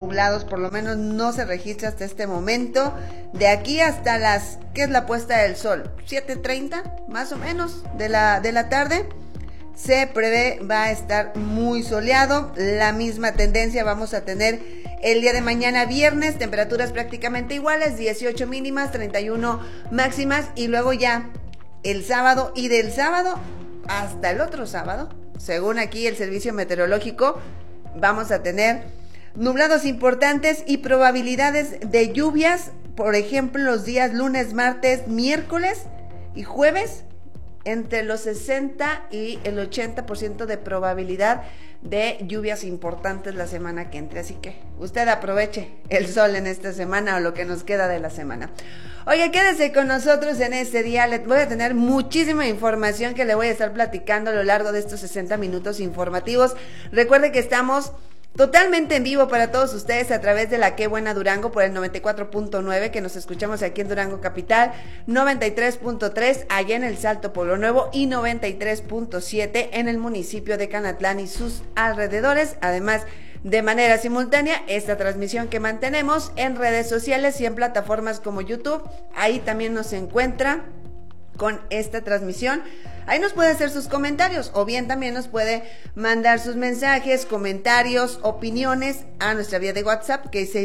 nublados, por lo menos no se registra hasta este momento. De aquí hasta ¿qué es la puesta del sol? 7:30 más o menos de la tarde. Se prevé va a estar muy soleado, la misma tendencia vamos a tener el día de mañana viernes, temperaturas prácticamente iguales, 18 mínimas, 31 máximas, y luego ya el sábado, y del sábado hasta el otro sábado, según aquí el servicio meteorológico, vamos a tener nublados importantes y probabilidades de lluvias, por ejemplo, los días lunes, martes, miércoles y jueves, entre los 60 y el 80% de probabilidad de lluvias importantes la semana que entre. Así que usted aproveche el sol en esta semana o lo que nos queda de la semana. Oiga, quédese con nosotros en este día. Les voy a tener muchísima información que le voy a estar platicando a lo largo de estos 60 minutos informativos. Recuerde que estamos totalmente en vivo para todos ustedes a través de la Qué Buena Durango por el 94.9, que nos escuchamos aquí en Durango Capital, 93.3 allá en el Salto Pueblo Nuevo y 93.7 en el municipio de Canatlán y sus alrededores. Además, de manera simultánea, esta transmisión que mantenemos en redes sociales y en plataformas como YouTube, ahí también nos encuentra con esta transmisión. Ahí nos puede hacer sus comentarios o bien también nos puede mandar sus mensajes, comentarios, opiniones a nuestra vía de WhatsApp, que es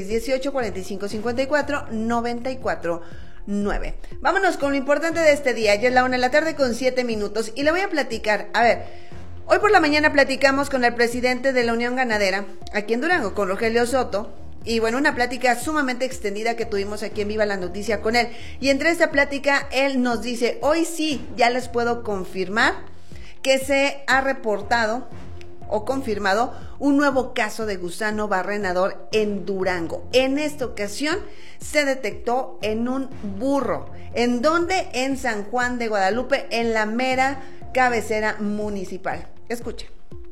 618-4554-949. Vámonos con lo importante de este día. Ya es la 1:07 p.m. y le voy a platicar. A ver, hoy por la mañana platicamos con el presidente de la Unión Ganadera aquí en Durango, con Rogelio Soto. Y bueno, una plática sumamente extendida que tuvimos aquí en Viva la Noticia con él. Y entre esta plática, él nos dice, hoy sí, ya les puedo confirmar que se ha reportado o confirmado un nuevo caso de gusano barrenador en Durango. En esta ocasión se detectó en un burro. ¿En dónde? En San Juan de Guadalupe, en la mera cabecera municipal. Escuchen.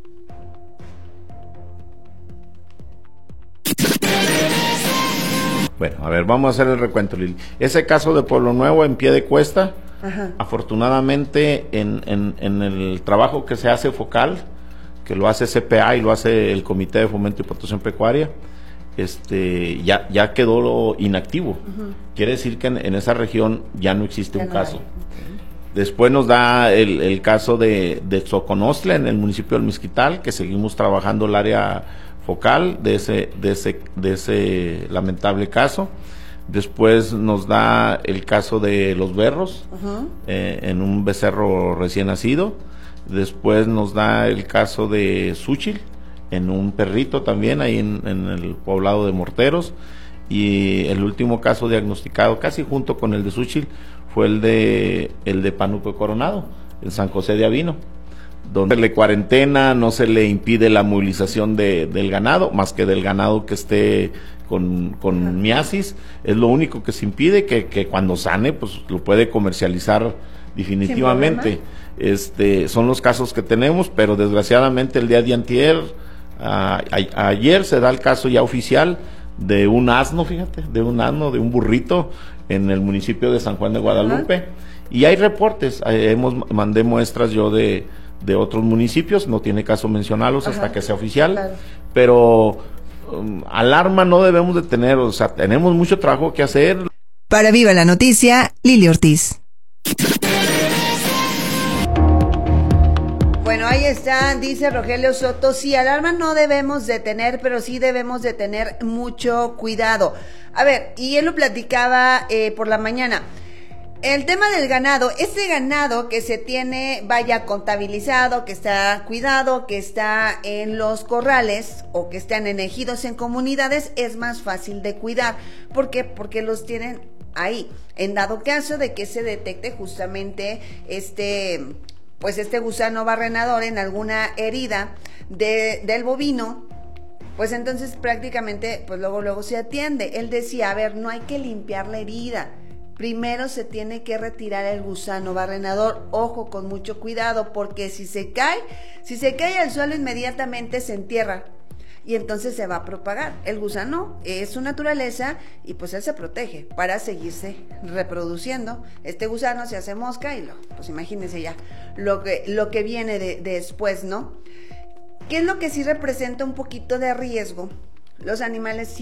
Bueno, a ver, vamos a hacer el recuento, Lili. Ese caso de Pueblo Nuevo en pie de cuesta, afortunadamente en el trabajo que se hace focal, que lo hace CPA y lo hace el Comité de Fomento y Protección Pecuaria, ya quedó inactivo. Quiere decir que en esa región ya no existe un caso. Después nos da el caso de Xoconostla en el municipio del Mezquital, que seguimos trabajando el área focal de ese lamentable caso. Después nos da el caso de Los Berros, en un becerro recién nacido. Después nos da el caso de Xúchitl, en un perrito también, ahí en el poblado de Morteros. Y el último caso diagnosticado, casi junto con el de Xúchitl, fue el de Pánuco Coronado, en San José de Avino, donde le cuarentena, no se le impide la movilización del ganado, más que del ganado que esté con miasis. Es lo único que se impide, que cuando sane, pues lo puede comercializar definitivamente. Son los casos que tenemos, pero desgraciadamente el día de antier, ayer se da el caso ya oficial de un asno, de un burrito en el municipio de San Juan de Guadalupe. Y hay reportes, mandé muestras yo de otros municipios, no tiene caso mencionarlos hasta que sea oficial, pero alarma no debemos de tener, o sea, tenemos mucho trabajo que hacer. Para Viva la Noticia, Lili Ortiz. Bueno, ahí está, dice Rogelio Soto, sí, alarma no debemos de tener, pero sí debemos de tener mucho cuidado. A ver, y él lo platicaba por la mañana. El tema del ganado, ese ganado que se tiene, vaya, contabilizado, que está cuidado, que está en los corrales o que están en ejidos, en comunidades, es más fácil de cuidar. ¿Por qué? Porque los tienen ahí. En dado caso de que se detecte justamente este gusano barrenador en alguna herida del bovino, pues entonces prácticamente, pues luego se atiende. Él decía, a ver, no hay que limpiar la herida. Primero se tiene que retirar el gusano barrenador, ojo, con mucho cuidado, porque si se cae al suelo inmediatamente se entierra y entonces se va a propagar. El gusano es su naturaleza y pues él se protege para seguirse reproduciendo. Este gusano se hace mosca y pues imagínense ya lo que viene después, ¿no? ¿Qué es lo que sí representa un poquito de riesgo? Los animales